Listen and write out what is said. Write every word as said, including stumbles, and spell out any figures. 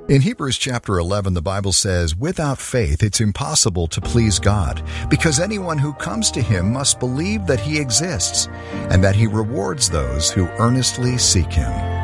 In Hebrews chapter eleven, the Bible says, "Without faith it's impossible to please God, because anyone who comes to him must believe that he exists, and that he rewards those who earnestly seek him."